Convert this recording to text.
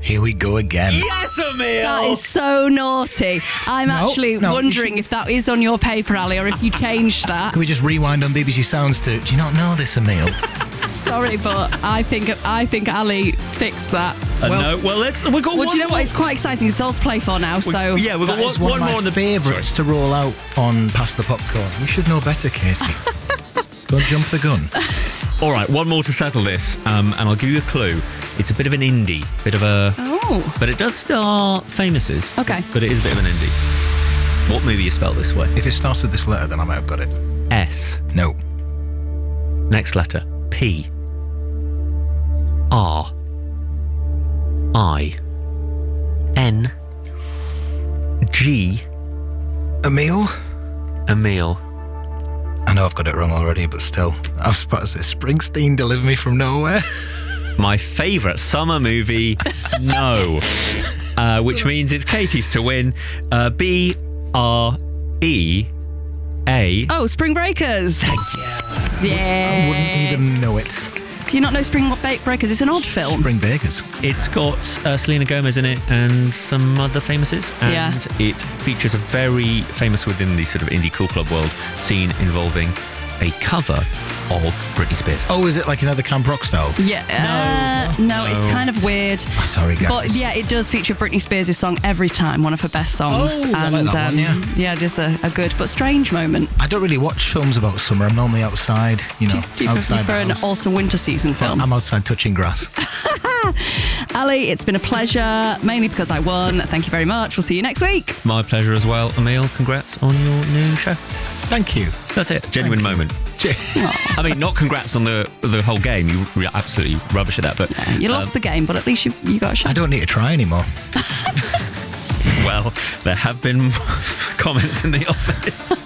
Here we go again. Yes, Emil! That is so naughty. I'm actually wondering if that is on your paper, Ali, or if you changed that. Can we just rewind on BBC Sounds to, do you not know this, Emil? Sorry, but I think Ali fixed that. No, well, we've got one Do you know more. what? It's quite exciting. It's all to play for now, so... Yeah, we've got That is one of more on my the... favourites to roll out on Pass the Popcorn. You should know better, Casey. Go jump the gun. All right, one more to settle this, and I'll give you a clue. It's a bit of an indie, bit of a... Oh. But it does star famouses. Okay. But it is a bit of an indie. What movie is spelled this way? If it starts with this letter, then I might have got it. S. No. Next letter. P. R. I. N. G. Emil? Emil. I know I've got it wrong already, but still. I was about to say Springsteen, Deliver Me From Nowhere. My favourite summer movie, no. Which means it's Katie's to win. B-R-E-A. Oh, Spring Breakers. Yeah. I wouldn't even know it. Do you not know Spring Breakers? It's an odd film. Spring Bakers. It's got Selena Gomez in it and some other famouses. And Yeah. it features a very famous within the sort of indie cool club world scene involving a cover of Britney Spears. Oh, is it like another Camp Rock style? Yeah. No, it's kind of weird. Oh, sorry, guys. But yeah, it does feature Britney Spears' song Every Time, one of her best songs. Oh, I like that one, yeah. Yeah, it is a good but strange moment. I don't really watch films about summer. I'm normally outside, you know, Do you outside prefer the an house. autumn winter season film? I'm outside touching grass. Ali, it's been a pleasure, mainly because I won. Thank you very much. We'll see you next week. My pleasure as well. Emil, congrats on your new show. Thank you. That's it. Genuine moment. I mean, not congrats on the whole game. You were absolutely rubbish at that. But You lost the game, but at least you got a shot. I don't need to try anymore. well, there have been comments in the office.